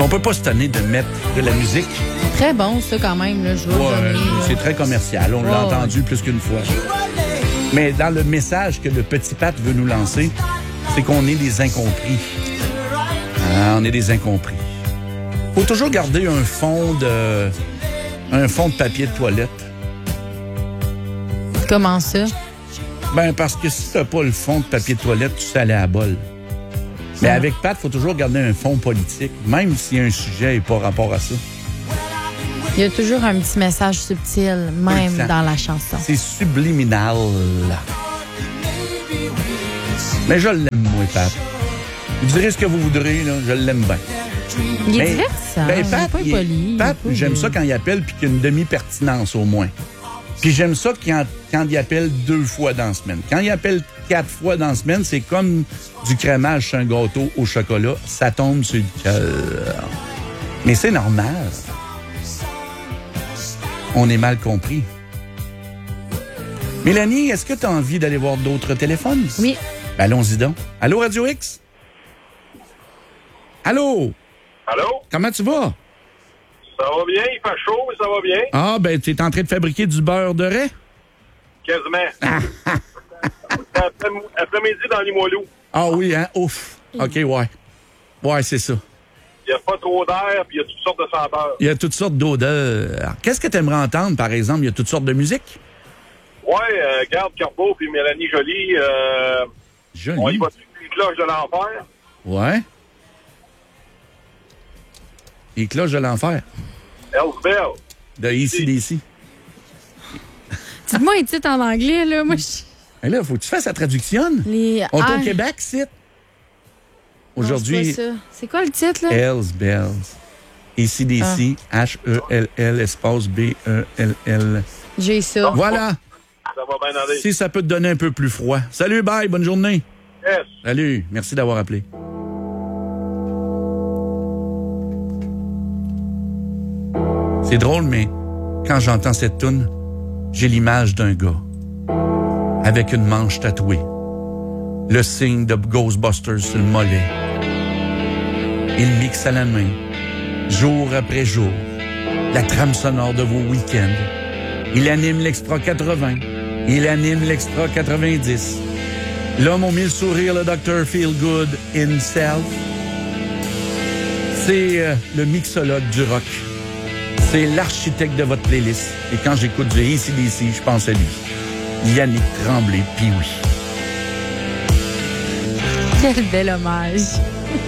On peut pas se tenir de mettre de la musique. Très bon, ça, quand même. Là, je veux le donner. C'est très commercial. On l'a entendu plus qu'une fois. Mais dans le message que le petit Pat veut nous lancer, c'est qu'on est des incompris. Ah, on est des incompris. Faut toujours garder un fond de papier de toilette. Comment ça? Ben, parce que si t'as pas le fond de papier de toilette, tu sais aller à la bolle. Mais avec Pat, faut toujours garder un fond politique, même si un sujet n'est pas rapport à ça. Il y a toujours un petit message subtil, même dans la chanson. C'est subliminal. Mais je l'aime, moi, Pat. Vous direz ce que vous voudrez, là, je l'aime bien. Il est divertissant. Ben, Pat, il est pas poli. Pat, j'aime ça quand il appelle puis qu'il y a une demi-pertinence au moins. Puis j'aime ça quand il appelle 2 fois dans la semaine. Quand il appelle 4 fois dans la semaine, c'est comme du crémage sur un gâteau au chocolat. Ça tombe sur le cœur. Mais c'est normal. On est mal compris. Mélanie, est-ce que tu as envie d'aller voir d'autres téléphones? Oui. Ben, allons-y donc. Allô, Radio X? Allô? Allô? Comment tu vas? Ça va bien, il fait chaud, mais ça va bien. Ah, ben, tu es en train de fabriquer du beurre de raie? Quasiment. Après-midi dans Limoilou. Ah oui, hein? Ouf. OK, ouais. Ouais, c'est ça. Il n'y a pas trop d'air, puis il y a toutes sortes de senteurs. Il y a toutes sortes d'odeurs. Qu'est-ce que tu aimerais entendre, par exemple? Il y a toutes sortes de musique? Ouais, Garde Corbeau puis Mélanie Joly. Jolie. On y va dessus les cloches de l'enfer. Ouais. Les cloches de l'enfer. Hells Bell. De AC/DC. Dites-moi un titre en anglais, là. Moi, Mais là, faut que tu fasses la traduction. On est au Québec, c'est. Aujourd'hui. C'est pas ça. C'est quoi le titre, là? Hells Bells. AC/DC, H-E-L-L, espace B-E-L-L. J'ai ça. Voilà. Ça va bien aller. Si ça peut te donner un peu plus froid. Salut, bye, bonne journée. Yes. Salut, merci d'avoir appelé. C'est drôle, mais quand j'entends cette toune, j'ai l'image d'un gars avec une manche tatouée, le signe de Ghostbusters sur le mollet. Il mixe à la main, jour après jour, la trame sonore de vos week-ends. Il anime l'Extra 80, il anime l'Extra 90. L'homme au mille sourires, le Dr. Feelgood himself. C'est le mixologue du rock. C'est l'architecte de votre playlist. Et quand j'écoute du AC/DC, je pense à lui. Yannick Tremblay, puis oui. Quel bel hommage.